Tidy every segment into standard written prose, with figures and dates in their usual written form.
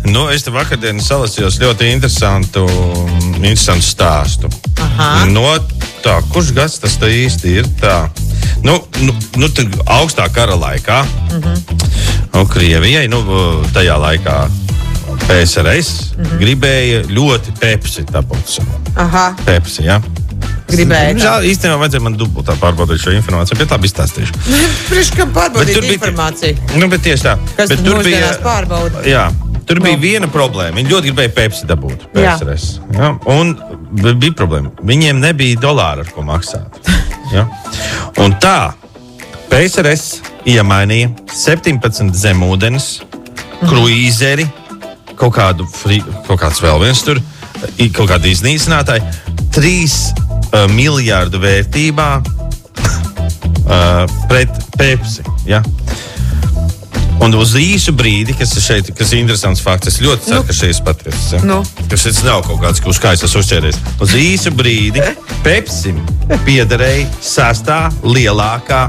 Nu, es te vakardien salasījos ļoti interesantu stāstu. Aha. Kurš gads tas tā īsti ir tā? Tur augstā kara laikā, Krievijai, tajā laikā PSRS gribēja ļoti Pepsi dabūt. Aha. Pepsi, jā. Gribēja. Žēl, īstenībā vajadzēja man dubultā pārbaudīt šo informāciju, bet labi izstāstīšu. Priekš, kam pārbaudīt informāciju? Bet tieši tā. Kas tad mūsdienās pārbauda? Jā, tur bija viena problēma. Viņi ļoti gribēja Pepsi dabūt. PSRS. Jā. Un bija problēma. Viņiem nebija dolāru, ar ko maksāt. Jā. Un tā PSRS iemainīja 17 zemūdenes, kruīzeri, kaut kāds vēl viens tur, kaut kādi iznīcinātāji, 3 miljārdu vērtībā pret Pepsi. Ja? Un uz īsu brīdi, kas ir interesants fakts, es ļoti ceru, ka šeit patiesas. Ja? Ka šeit nav kaut kāds, uz kā es esmu uzķēries. Uz īsu brīdi Pepsi piederēja 6. lielākā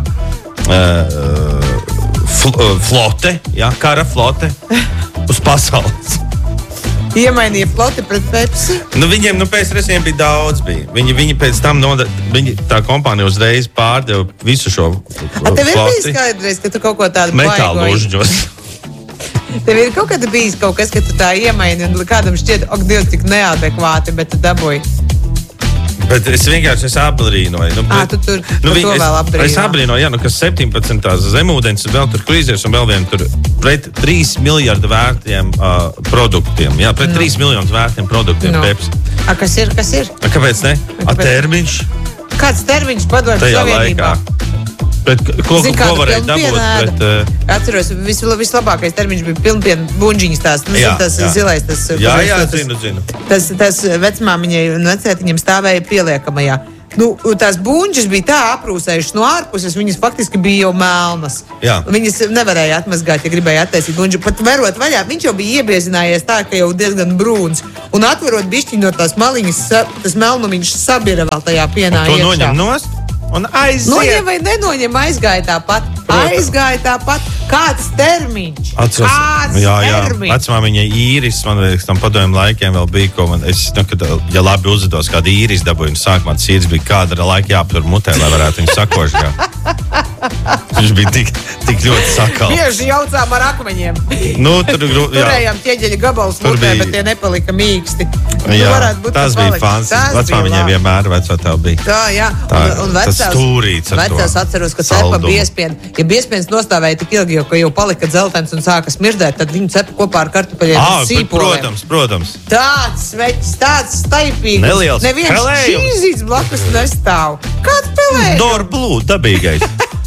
flote, ja? Kara flote uz pasaules. Iemainīja floti pret Pepsi? Viņiem PSRS bija daudz. Viņi pēc tam tā kompānija uzreiz pārdeva visu šo floti. Tev ir bijis skaidrs, ka tu kaut ko tādu metālu užģos. Tev ir kaut kāda bijis kaut kas, ka tu tā iemaini un kādam šķiet, ak, Dievs, tik neadekvāti, bet tu dabūji. Bet es vienkārši abrīnoju. Tu tur to vēl abrīno. Es abrīnoju, ka 17 zemūdens, vēl tur krīzēs un vēl vien tur pret 3 miljardu vērtiem produktiem. Jā, pret 3 miljonus vērtiem produktiem Pepsi. Kas ir? Kāpēc ne? Termiņš? Kāds termiņš padomju Savienībā? Ko varēja dabūt? Atceros, vislabākais termiņš bija pilnpiena buņģiņas tās. Tas zilais. Jā, zinu. Tas vecmāmiņai un vecētiņam stāvēja pieliekamajā. Tās buņģis bija tā aprūsējušas no ārpuses, viņas faktiski bija jau melnas. Jā. Viņas nevarēja atmazgāt, ja gribēja attaisīt buņģi. Pat verot vaļā, viņš jau bija iebiezinājies tā, ka jau diezgan brūns. Un atverot bišķiņ no tās maliņas, tas melnumiņš sabira vēl tajā pienā iekšā. To noņem nost? Un aiziet. Noņem vai nenoņem, aizgāja tāpat. Kāds termiņš? Termiņš? Vecmāmiņai īris, man liekas, tam padomju laikiem vēl bija, ko man, ja labi uzvedos, kādu īris dabūju, un sākumā tas īris bija kāda laika jāaptur mutē, lai varētu viņu sakošļāt. Viņš bija tik ļoti sakals. Bieži jaucām ar akmeņiem. Turējām ķieģeļa gabalus mutē, bet tie nepalika mīksti. Tas bija fans. Vecmāmiņai vienmēr vecotā bija. Tā, jā. Un vecās atceros, ka cepa biespienu. Ja biespiens nostāvēja tik ilgi, ka jau palika dzeltens un sāka smirdēt, tad viņu cepa kopā ar kartupeļiem un sīpoliem. Protams. Tāds sveķis, tāds staipīgs. Neliels neviens šīzīts blakus nestāv. Kāds pelējums? Dorblū, dabīgais.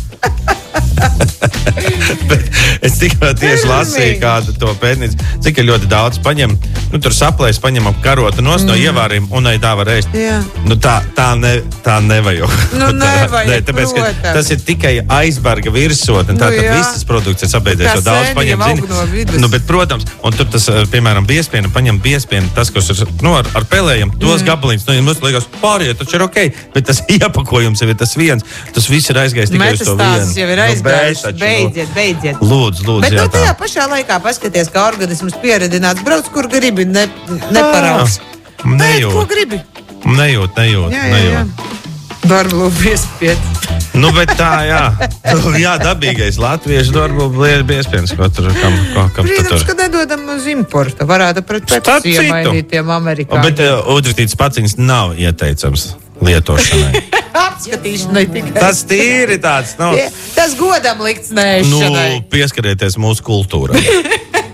Es tikko tieši lasīju kādu to pētnieci, cik ļoti daudz paņem, tur saplēs, paņem ap karotu nost no ievāriem un tā var ēst. Tā nevajag. Tāpēc, ka tas ir tikai aizberga virsotne, tātad visas produkts ir sabeidzies, jo daudz paņem, bet, protams, un tur tas, piemēram, biespienu, paņem biespienu, tas, kas ir, ar pelējiem, tos gabaliņus, mums liekas, pārējie, taču ir okei, bet tas iepakojums jau ir tas viens, tas viss ir aizgājis tikai uz to vienu. Jau ir aizgājuši. Beidziet. Lūdzu. Bet tajā pašā laikā paskaties, kā organisms pieredināts. Brauc, kur gribi, neparaugs. Nejūt. Ko gribi? Nejūt. Jā. Darbu biespiens. Bet tā, jā. Jā, dabīgais latviešu darbu biespiens. Protams, ka nedodam uz importa. Varētu pret Pepsi iemainītiem Amerikāņiem. Bet udritītas paciņas nav ieteicams lietošanai. Apskatīšanai tikai. Tas tīri tāds, Tas godam likts nēšanai. Pieskarieties mūsu kultūrai.